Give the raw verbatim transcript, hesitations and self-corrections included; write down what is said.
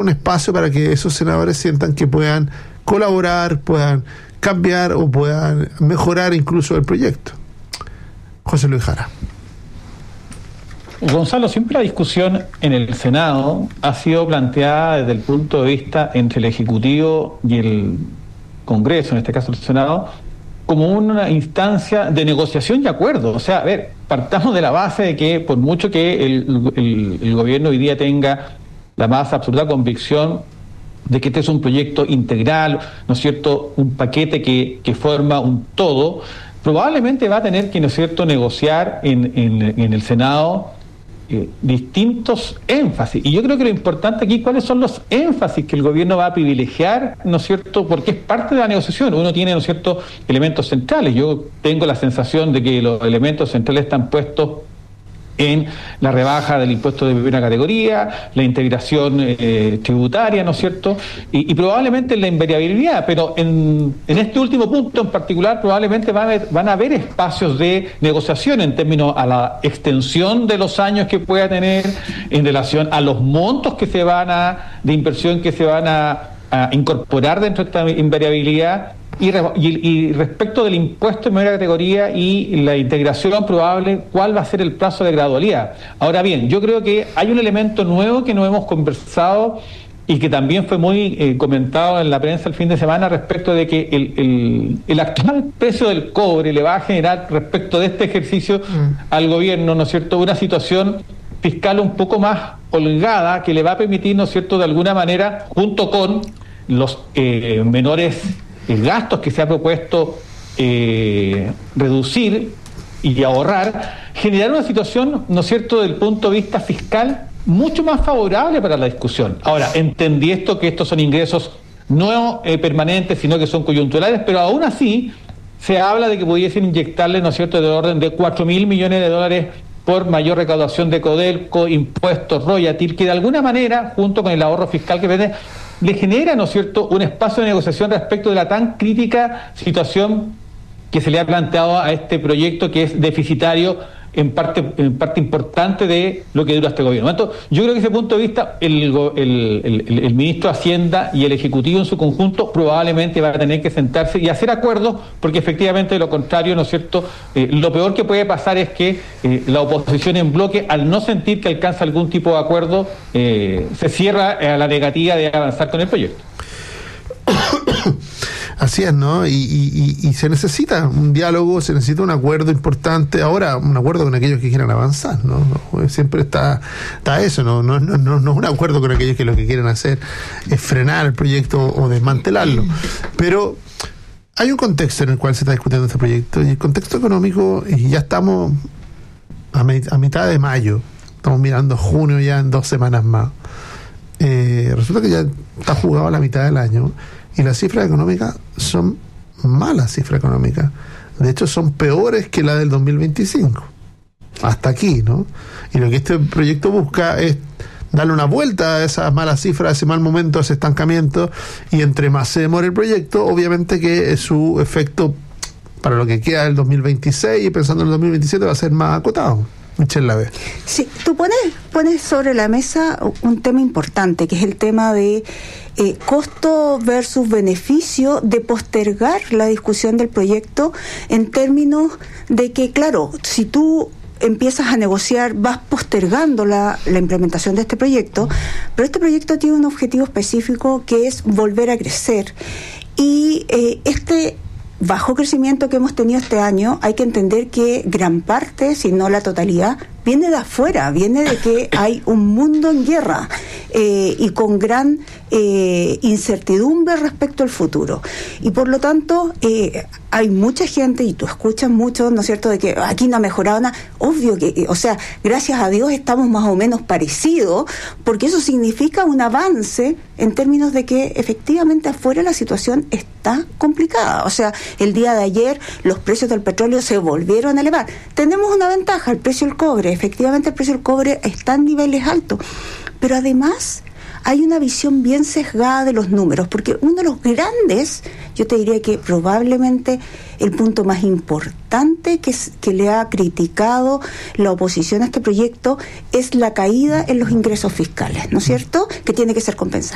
un espacio para que esos senadores sientan que puedan colaborar, puedan cambiar o puedan mejorar incluso el proyecto. José Luis Jara. Gonzalo, siempre la discusión en el Senado ha sido planteada desde el punto de vista entre el Ejecutivo y el Congreso, en este caso el Senado, como una instancia de negociación y acuerdo. O sea, a ver, partamos de la base de que por mucho que el, el, el gobierno hoy día tenga la más absoluta convicción de que este es un proyecto integral, ¿no es cierto?, un paquete que, que forma un todo, probablemente va a tener que, ¿no es cierto?, negociar en, en, en el Senado Eh, distintos énfasis. Y yo creo que lo importante aquí, ¿cuáles son los énfasis que el gobierno va a privilegiar, ¿no es cierto?, porque es parte de la negociación. Uno tiene, ¿no es cierto?, elementos centrales. Yo tengo la sensación de que los elementos centrales están puestos en la rebaja del impuesto de primera categoría, la integración eh, tributaria, ¿no es cierto?, y, y probablemente en la invariabilidad, pero en, en este último punto en particular probablemente van a, haber, van a haber espacios de negociación en términos a la extensión de los años que pueda tener, en relación a los montos que se van a, de inversión que se van a, a incorporar dentro de esta invariabilidad. Y, y, y respecto del impuesto de primera categoría y la integración probable, ¿cuál va a ser el plazo de gradualidad? Ahora bien, yo creo que hay un elemento nuevo que no hemos conversado y que también fue muy eh, comentado en la prensa el fin de semana respecto de que el, el, el actual precio del cobre le va a generar respecto de este ejercicio mm. al gobierno, ¿no es cierto?, una situación fiscal un poco más holgada que le va a permitir, ¿no es cierto?, de alguna manera, junto con los eh, menores gastos que se ha propuesto eh, reducir y ahorrar, generar una situación, ¿no es cierto?, desde el punto de vista fiscal mucho más favorable para la discusión. Ahora, entendí esto, que estos son ingresos no eh, permanentes, sino que son coyunturales, pero aún así se habla de que pudiesen inyectarle, ¿no es cierto?, de orden de cuatro mil millones de dólares por mayor recaudación de Codelco, impuestos, royalty, que de alguna manera, junto con el ahorro fiscal que vende, le genera, ¿no es cierto?, un espacio de negociación respecto de la tan crítica situación que se le ha planteado a este proyecto, que es deficitario en parte en parte importante de lo que dura este gobierno. Entonces, yo creo que desde ese punto de vista el, el, el, el ministro de Hacienda y el Ejecutivo en su conjunto probablemente van a tener que sentarse y hacer acuerdos, porque efectivamente de lo contrario, ¿no es cierto?, eh, lo peor que puede pasar es que eh, la oposición en bloque, al no sentir que alcanza algún tipo de acuerdo, eh, se cierra a la negativa de avanzar con el proyecto. Así es, ¿no? Y, y, y se necesita un diálogo, se necesita un acuerdo importante. Ahora, un acuerdo con aquellos que quieran avanzar, ¿no? Siempre está, está eso, ¿no? No, no, no, no es un acuerdo con aquellos que lo que quieren hacer es frenar el proyecto o desmantelarlo. Pero hay un contexto en el cual se está discutiendo este proyecto, y el contexto económico, y ya estamos a, me, a mitad de mayo, estamos mirando junio ya en dos semanas más. Eh, resulta que ya está jugado a la mitad del año y las cifras económicas son malas cifras económicas. De hecho, son peores que la del dos mil veinticinco. Hasta aquí, ¿no? Y lo que este proyecto busca es darle una vuelta a esas malas cifras, a ese mal momento, a ese estancamiento, y entre más se demore el proyecto, obviamente que su efecto para lo que queda del dos mil veintiséis y pensando en el dos mil veintisiete va a ser más acotado. Michelle Lave. Sí, tú pones, pones sobre la mesa un tema importante, que es el tema de eh, costo versus beneficio de postergar la discusión del proyecto, en términos de que, claro, si tú empiezas a negociar, vas postergando la, la implementación de este proyecto, pero este proyecto tiene un objetivo específico, que es volver a crecer. Y eh, este bajo crecimiento que hemos tenido este año, hay que entender que gran parte, si no la totalidad, viene de afuera, viene de que hay un mundo en guerra eh, y con gran eh, incertidumbre respecto al futuro. Y por lo tanto, eh, hay mucha gente, y tú escuchas mucho, ¿no es cierto?, de que aquí no ha mejorado nada. Obvio que, o sea, gracias a Dios estamos más o menos parecidos, porque eso significa un avance en términos de que efectivamente afuera la situación está complicada. O sea, el día de ayer los precios del petróleo se volvieron a elevar. Tenemos una ventaja, el precio del cobre. Efectivamente el precio del cobre está en niveles altos, pero además hay una visión bien sesgada de los números, porque uno de los grandes, yo te diría que probablemente el punto más importante que, que le ha criticado la oposición a este proyecto es la caída en los ingresos fiscales, ¿no es cierto?, que tiene que ser compensada.